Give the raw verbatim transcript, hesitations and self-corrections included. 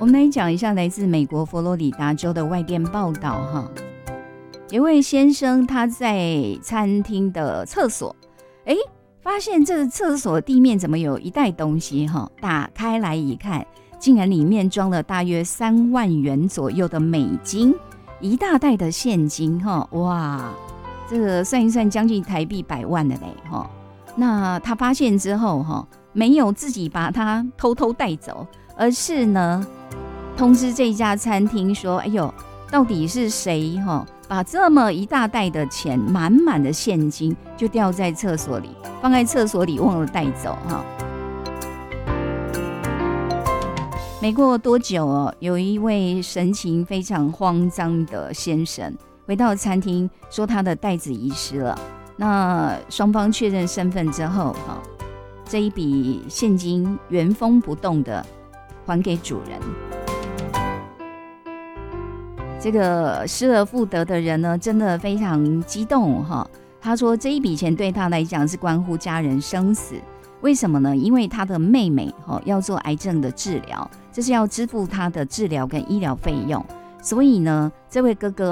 们来讲一下来自美国佛罗里达州的外电报道哈，有位先生他在餐厅的厕所，哎，发现这个厕所地面怎么有一袋东西哈？打开来一看，竟然里面装了大约三万元左右的美金，一大袋的现金哈！哇，这个算一算，将近台币百万的嘞哈。那他发现之后哈，没有自己把它偷偷带走，而是呢通知这家餐厅说：“哎呦，到底是谁哈？把这么一大袋的钱，满满的现金就掉在厕所里，放在厕所里忘了带走哈。”没过多久哦，有一位神情非常慌张的先生回到餐厅，说他的袋子遗失了。那双方确认身份之后，哈，这一笔现金原封不动的还给主人。这个失而复得的人呢，真的非常激动哈。他说这一笔钱对他来讲是关乎家人生死。为什么呢？因为他的妹妹要做癌症的治疗，这是要支付他的治疗跟医疗费用，所以呢，这位哥哥